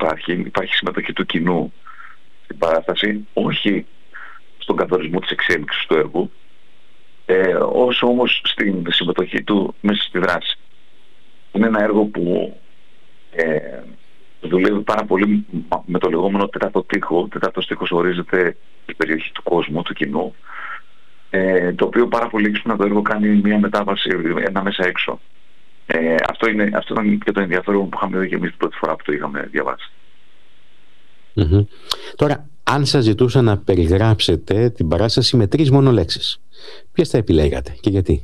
υπάρχει συμμετοχή του κοινού στην παράσταση, όχι στον καθορισμό της εξέλιξης του έργου, όσο όμως στην συμμετοχή του μέσα στη δράση. Είναι ένα έργο που δουλεύει πάρα πολύ με το λεγόμενο τέταρτο τοίχο. Τέταρτος τοίχος ορίζεται η περιοχή του κόσμου, του κοινού, το οποίο πάρα πολύ έξυπνα το έργο κάνει μια μετάβαση, ένα μέσα έξω. Αυτό ήταν και το ενδιαφέρον που είχαμε δει και εμείς την πρώτη φορά που το είχαμε διαβάσει. Mm-hmm. Τώρα, αν σας ζητούσα να περιγράψετε την παράσταση με 3 μόνο λέξεις, ποιες θα επιλέγατε και γιατί?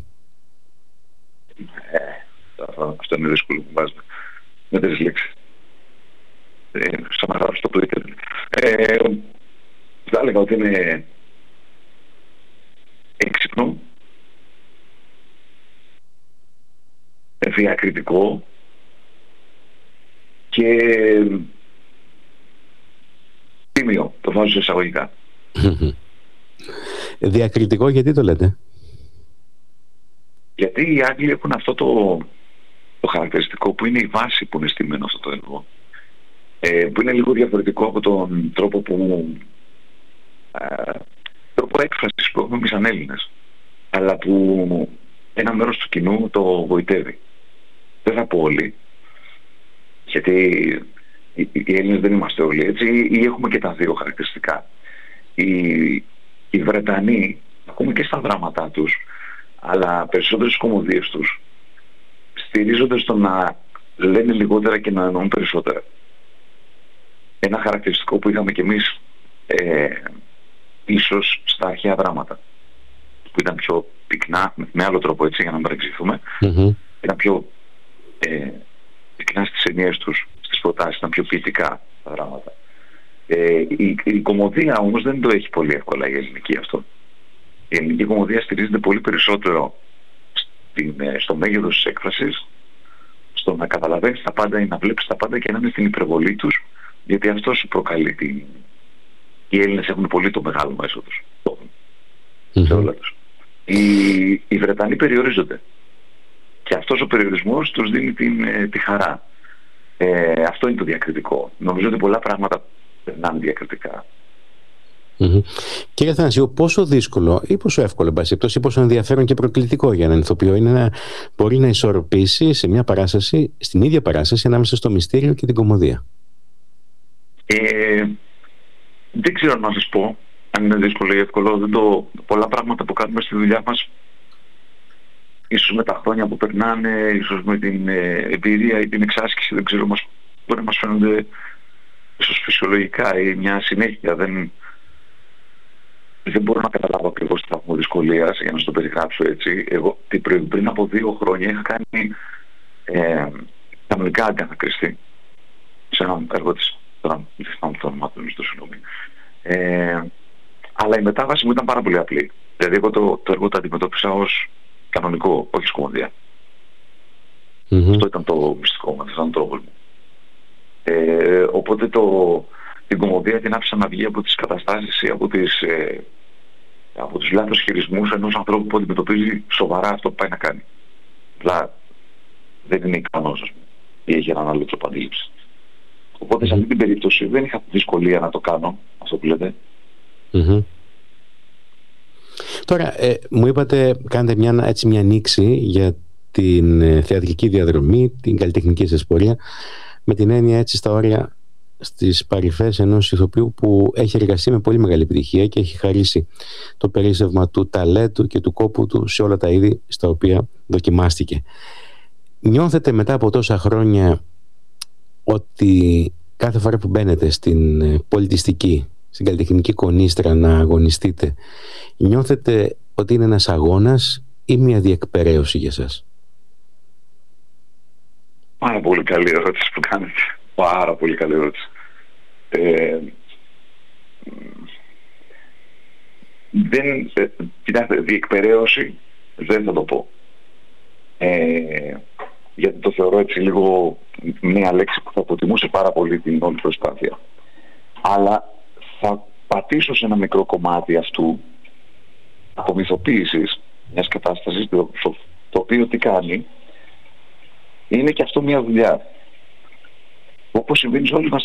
Αυτό είναι δύσκολο που βάζουμε με 3 λέξεις. Σαν να γράψω στο Twitter. Θα έλεγα ότι είναι έξυπνο, διακριτικό και τίμιο. Το βάζω σε εισαγωγικά. Διακριτικό, γιατί το λέτε? Γιατί οι Άγγλοι έχουν αυτό το χαρακτηριστικό που είναι η βάση που είναι στημένο αυτό το έργο, που είναι λίγο διαφορετικό από τον τρόπο έκφρασης που έχουμε εμείς σαν Έλληνες, αλλά που ένα μέρος του κοινού το γοητεύει. Δεν θα πω όλοι, γιατί οι Έλληνες δεν είμαστε όλοι έτσι, ή έχουμε και τα δύο χαρακτηριστικά. Οι Βρετανοί, ακούμε και στα δράματά τους, αλλά περισσότερες στις κωμωδίες τους, στηρίζονται στο να λένε λιγότερα και να εννοούν περισσότερα. Ένα χαρακτηριστικό που είχαμε κι εμείς ίσως στα αρχαία δράματα, που ήταν πιο πυκνά, με άλλο τρόπο έτσι για να μην παρεξηγηθούμε, ήταν πιο πυκνά στις εννοιές τους, στις προτάσεις, ήταν πιο ποιητικά τα δράματα. Η κωμωδία όμως δεν το έχει πολύ εύκολα η ελληνική αυτό. Η ελληνική κωμωδία στηρίζεται πολύ περισσότερο στο μέγεθος της έκφρασης, στο να καταλαβαίνεις τα πάντα ή να βλέπεις τα πάντα και να είναι στην υπερβολή τους, γιατί αυτό σου προκαλεί οι Έλληνες έχουν πολύ το μεγάλο μέσο τους σε όλα τους. Οι Βρετανοί περιορίζονται και αυτός ο περιορισμός τους δίνει τη χαρά. Αυτό είναι το διακριτικό. Νομίζω ότι πολλά πράγματα περνάνε διακριτικά. Κύριε Αθανασίου, πόσο δύσκολο ή πόσο εύκολο, ή πόσο ενδιαφέρον και προκλητικό για έναν ηθοποιό είναι να μπορεί να ισορροπήσει σε μια παράσταση, στην ίδια παράσταση, ανάμεσα στο μυστήριο και την κωμωδία? Δεν ξέρω να σας πω αν είναι δύσκολο ή εύκολο. Πολλά πράγματα που κάνουμε στη δουλειά μας, ίσως με τα χρόνια που περνάνε, ίσως με την εμπειρία ή την εξάσκηση, δεν ξέρω, μπορεί να μας φαίνονται ίσως φυσιολογικά ή μια συνέχεια. Δεν μπορώ να καταλάβω ακριβώς τι βαθμό δυσκολίας για να σας το περιγράψω έτσι. Εγώ πριν από 2 χρόνια είχα κάνει κανονικά αγκαθακριστή σε ένα έργο της, τώρα δεν θυμάμαι το όνομα του, συγγνώμη. Αλλά η μετάβαση μου ήταν πάρα πολύ απλή. Δηλαδή εγώ το έργο το αντιμετώπισα ως κανονικό, όχι κωμωδία. Αυτό ήταν το μυστικό μου, αυτός ήταν ο τρόπος μου. Οπότε την κωμωδία την άφησα να βγει από τις καταστάσεις ή από τους λάθος χειρισμούς ενός ανθρώπου που αντιμετωπίζει σοβαρά αυτό που πάει να κάνει. Δηλαδή δεν είναι ικανός, ας πούμε, ή έχει έναν άλλο τρόπο αντίληψης. Οπότε σε αυτή την περίπτωση δεν είχα δυσκολία να το κάνω, αυτό που λέτε. Τώρα, μου είπατε, κάνετε μια ανοίξη για την θεατρική διαδρομή, την καλλιτεχνική σας πορεία, με την έννοια έτσι στα όρια, στις παρυφές ενός ηθοποιού που έχει εργαστεί με πολύ μεγάλη επιτυχία και έχει χαρίσει το περίσσευμα του ταλέντου και του κόπου του σε όλα τα είδη στα οποία δοκιμάστηκε. Νιώθετε μετά από τόσα χρόνια ότι κάθε φορά που μπαίνετε στην πολιτιστική, στην καλλιτεχνική κονίστρα να αγωνιστείτε, νιώθετε ότι είναι ένας αγώνας ή μια διεκπεραίωση για σας? Πάρα πολύ καλή ερώτηση που κάνετε. Πάρα πολύ καλή ερώτηση. Κοιτάξτε, διεκπεραίωση δεν θα το πω. Γιατί το θεωρώ έτσι λίγο μια λέξη που θα αποτιμούσε πάρα πολύ την όλη προσπάθεια. Αλλά θα πατήσω σε ένα μικρό κομμάτι αυτού απομυθοποίησης μιας κατάστασης, το οποίο τι κάνει, είναι και αυτό μια δουλειά. Όπως συμβαίνει σε όλες μας